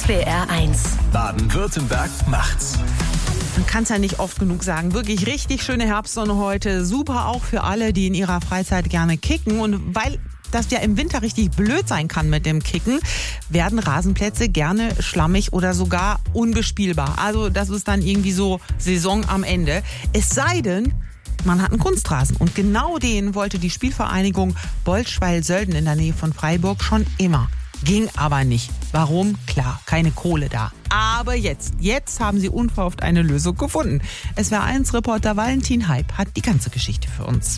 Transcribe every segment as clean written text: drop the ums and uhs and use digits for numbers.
SWR 1. Baden-Württemberg macht's. Man kann es ja nicht oft genug sagen. Wirklich richtig schöne Herbstsonne heute. Super auch für alle, die in ihrer Freizeit gerne kicken. Und weil das ja im Winter richtig blöd sein kann mit dem Kicken, werden Rasenplätze gerne schlammig oder sogar unbespielbar. Also das ist dann irgendwie so Saison am Ende. Es sei denn, man hat einen Kunstrasen. Und genau den wollte die Spielvereinigung Bolschweil-Sölden in der Nähe von Freiburg schon immer. Ging aber nicht. Warum? Klar, keine Kohle da. Aber jetzt haben sie unverhofft eine Lösung gefunden. SWR1-Reporter Valentin Heib hat die ganze Geschichte für uns.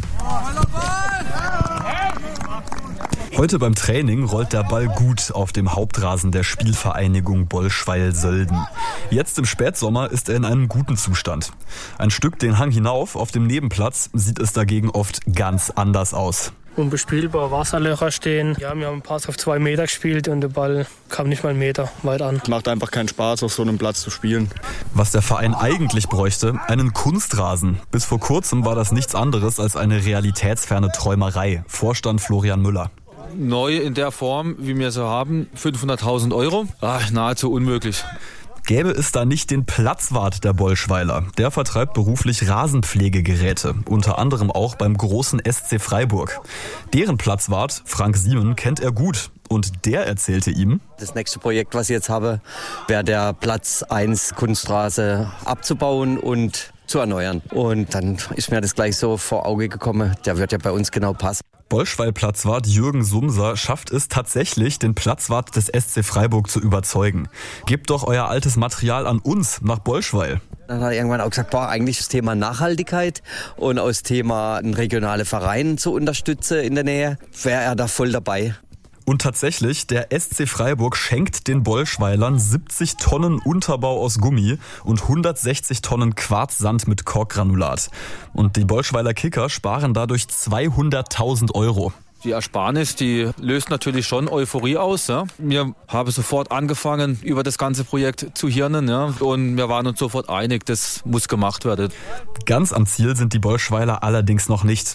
Heute beim Training rollt der Ball gut auf dem Hauptrasen der Spielvereinigung Bolschweil-Sölden. Jetzt im Spätsommer ist er in einem guten Zustand. Ein Stück den Hang hinauf auf dem Nebenplatz sieht es dagegen oft ganz anders aus. Unbespielbar, Wasserlöcher stehen. Ja, wir haben einen Pass auf 2 Meter gespielt und der Ball kam nicht mal 1 Meter weit an. Es macht einfach keinen Spaß, auf so einem Platz zu spielen. Was der Verein eigentlich bräuchte, einen Kunstrasen. Bis vor kurzem war das nichts anderes als eine realitätsferne Träumerei. Vorstand Florian Müller. Neu in der Form, wie wir sie haben, 500.000 Euro. Nahezu unmöglich. Gäbe es da nicht den Platzwart der Bolschweiler. Der vertreibt beruflich Rasenpflegegeräte, unter anderem auch beim großen SC Freiburg. Deren Platzwart, Frank Siemen, kennt er gut. Und der erzählte ihm: Das nächste Projekt, was ich jetzt habe, wäre der Platz 1 Kunstrasen abzubauen und zu erneuern. Und dann ist mir das gleich so vor Auge gekommen, der wird ja bei uns genau passen. Bolschweil-Platzwart Jürgen Sumser schafft es tatsächlich, den Platzwart des SC Freiburg zu überzeugen. Gebt doch euer altes Material an uns nach Bolschweil. Dann hat er irgendwann auch gesagt, eigentlich das Thema Nachhaltigkeit und auch das Thema einen regionalen Verein zu unterstützen in der Nähe, wäre er da voll dabei. Und tatsächlich, der SC Freiburg schenkt den Bolschweilern 70 Tonnen Unterbau aus Gummi und 160 Tonnen Quarzsand mit Korkgranulat. Und die Bolschweiler Kicker sparen dadurch 200.000 Euro. Die Ersparnis, die löst natürlich schon Euphorie aus. Ja. Wir haben sofort angefangen, über das ganze Projekt zu hirnen. Ja. Und wir waren uns sofort einig, das muss gemacht werden. Ganz am Ziel sind die Bolschweiler allerdings noch nicht.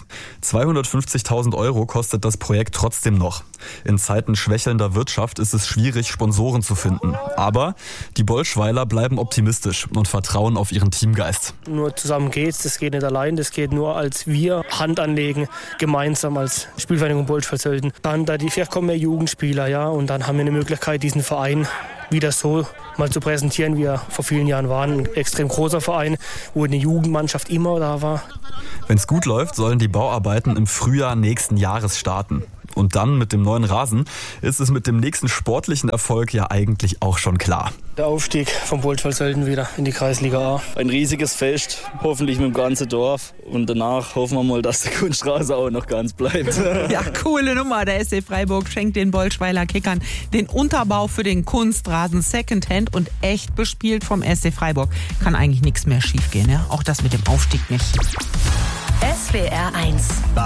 250.000 Euro kostet das Projekt trotzdem noch. In Zeiten schwächelnder Wirtschaft ist es schwierig, Sponsoren zu finden. Aber die Bolschweiler bleiben optimistisch und vertrauen auf ihren Teamgeist. Nur zusammen geht's, das geht nicht allein, das geht nur, als wir Hand anlegen, gemeinsam als Spielvereinigung Bolschweil-Sölden. Dann vielleicht kommen mehr Jugendspieler, ja, und dann haben wir eine Möglichkeit, diesen Verein wieder so mal zu präsentieren, wie er vor vielen Jahren war. Ein extrem großer Verein, wo eine Jugendmannschaft immer da war. Wenn es gut läuft, sollen die Bauarbeiten im Frühjahr nächsten Jahres starten. Und dann mit dem neuen Rasen ist es mit dem nächsten sportlichen Erfolg ja eigentlich auch schon klar. Der Aufstieg von Bolschweil-Sölden wieder in die Kreisliga A. Ein riesiges Fest, hoffentlich mit dem ganzen Dorf. Und danach hoffen wir mal, dass der Kunstrasen auch noch ganz bleibt. Ja, coole Nummer. Der SC Freiburg schenkt den Bolschweiler Kickern den Unterbau für den Kunstrasen Secondhand und echt bespielt vom SC Freiburg. Kann eigentlich nichts mehr schiefgehen, ja? Auch das mit dem Aufstieg nicht. SWR 1.